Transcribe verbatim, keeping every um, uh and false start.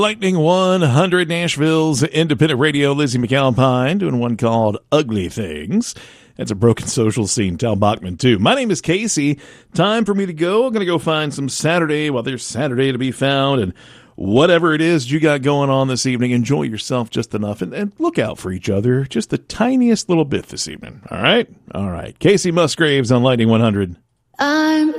Lightning one hundred, Nashville's independent radio. Lizzie McAlpine doing one called Ugly Things. That's a broken social scene. Tal Bachman, too. My name is Casey. Time for me to go. I'm going to go find some Saturday while there's Saturday to be found. And whatever it is you got going on this evening, enjoy yourself just enough. And, and look out for each other just the tiniest little bit this evening. All right? All right. Casey Musgraves on Lightning one hundred. I'm